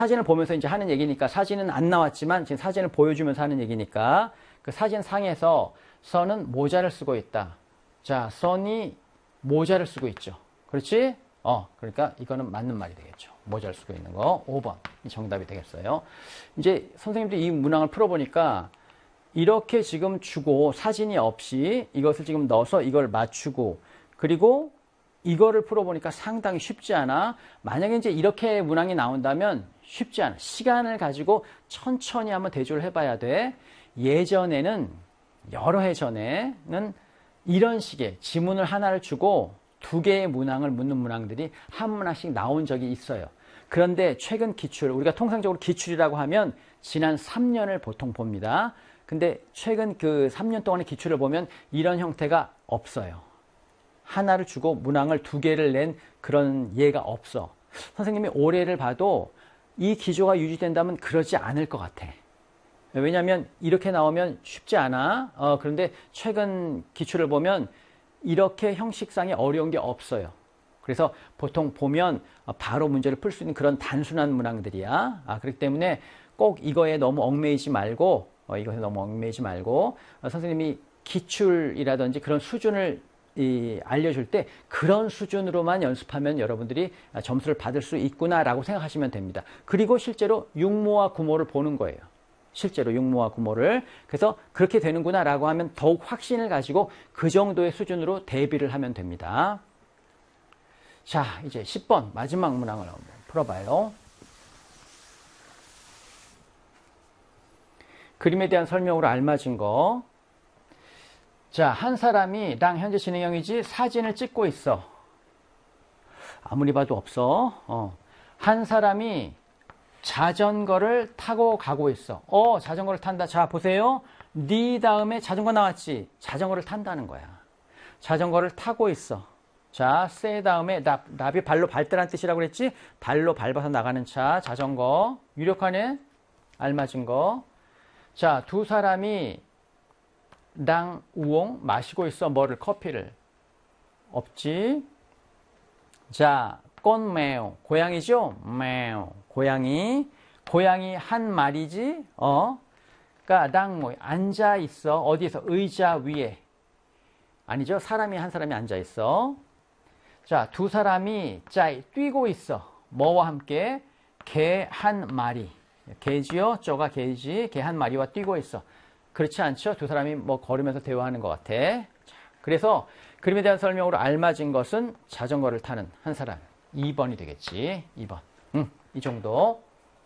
사진을 보면서 이제 하는 얘기니까 사진은 안 나왔지만 지금 사진을 보여주면서 하는 얘기니까 그 사진 상에서 선은 모자를 쓰고 있다. 자, 선이 모자를 쓰고 있죠. 그렇지? 그러니까 이거는 맞는 말이 되겠죠. 모자를 쓰고 있는 거 5번 이 정답이 되겠어요. 이제 선생님들이 이 문항을 풀어보니까 이렇게 지금 주고 사진이 없이 이것을 지금 넣어서 이걸 맞추고 그리고 이거를 풀어보니까 상당히 쉽지 않아. 만약에 이제 이렇게 문항이 나온다면 쉽지 않아. 시간을 가지고 천천히 한번 대조를 해봐야 돼. 예전에는 여러 해 전에는 이런 식의 지문을 하나를 주고 두 개의 문항을 묻는 문항들이 한 문항씩 나온 적이 있어요. 그런데 최근 기출, 우리가 통상적으로 기출이라고 하면 지난 3년을 보통 봅니다. 근데 최근 그 3년 동안의 기출을 보면 이런 형태가 없어요. 하나를 주고 문항을 두 개를 낸 그런 예가 없어. 선생님이 올해를 봐도 이 기조가 유지된다면 그러지 않을 것 같아. 왜냐하면 이렇게 나오면 쉽지 않아. 그런데 최근 기출을 보면 이렇게 형식상에 어려운 게 없어요. 그래서 보통 보면 바로 문제를 풀 수 있는 그런 단순한 문항들이야. 그렇기 때문에 꼭 이거에 너무 얽매이지 말고 선생님이 기출이라든지 그런 수준을 알려줄 때 그런 수준으로만 연습하면 여러분들이 점수를 받을 수 있구나라고 생각하시면 됩니다. 그리고 실제로 육모와 구모를 보는 거예요. 실제로 육모와 구모를. 그래서 그렇게 되는구나라고 하면 더욱 확신을 가지고 그 정도의 수준으로 대비를 하면 됩니다. 자, 이제 10번 마지막 문항을 한번 풀어봐요. 그림에 대한 설명으로 알맞은 거. 자, 한 사람이 랑 현재 진행형이지 사진을 찍고 있어. 아무리 봐도 없어. 한 사람이 자전거를 타고 가고 있어. 자전거를 탄다. 자, 보세요. 니 다음에 자전거 나왔지. 자전거를 탄다는 거야. 자전거를 타고 있어. 자, 세 다음에 납이 발로 밟더란 뜻이라고 그랬지. 발로 밟아서 나가는 차, 자전거. 유력하네. 알맞은 거. 자, 두 사람이 랑 우엉 마시고 있어. 뭐를? 커피를. 없지. 자, con mèo 고양이죠. mèo 고양이 한 마리지. 그러니까 랑 뭐 앉아 있어. 어디에서? 의자 위에. 아니죠. 한 사람이 앉아 있어. 자, 두 사람이 뛰고 있어. 뭐와 함께? 개 한 마리. 개지요. 쪼가 개지. 개 한 마리와 뛰고 있어. 그렇지 않죠? 두 사람이 뭐 걸으면서 대화하는 것 같아. 자, 그래서 그림에 대한 설명으로 알맞은 것은 자전거를 타는 한 사람. 2번이 되겠지. 2번. 이 정도.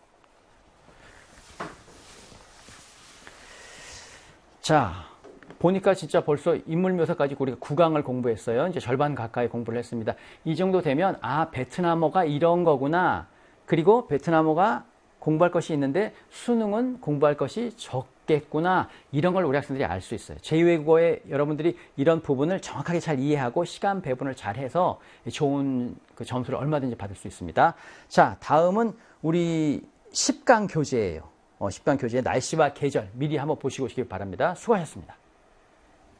자, 보니까 진짜 벌써 인물 묘사까지 우리가 9강을 공부했어요. 이제 절반 가까이 공부를 했습니다. 이 정도 되면 베트남어가 이런 거구나. 그리고 베트남어가 공부할 것이 있는데 수능은 공부할 것이 적겠구나. 이런 걸 우리 학생들이 알 수 있어요. 제2외국어에 여러분들이 이런 부분을 정확하게 잘 이해하고 시간 배분을 잘 해서 좋은 그 점수를 얼마든지 받을 수 있습니다. 자, 다음은 우리 10강 교재예요. 10강 교재 날씨와 계절 미리 한번 보시고 오시길 바랍니다. 수고하셨습니다.